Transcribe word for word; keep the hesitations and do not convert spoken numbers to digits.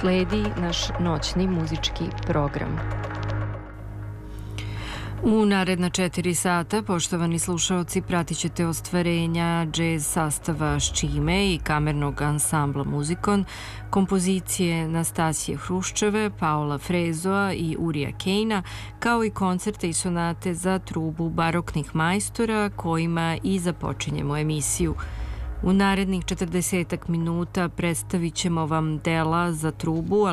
Sledi naš noćni muzički program. U naredna četiri sata, poštovani slušaoci, pratit ćete ostvarenja džez sastava Ščime i kamernog ansambla Muzikon, kompozicije Nastasije Hruščeve, Paola Frezoa i Urija Kejna, kao i koncerte i sonate za trubu baroknih majstora, kojima i započinjemo emisiju. U narednih četrdesetak minuta predstavit ćemo vam dela za trubu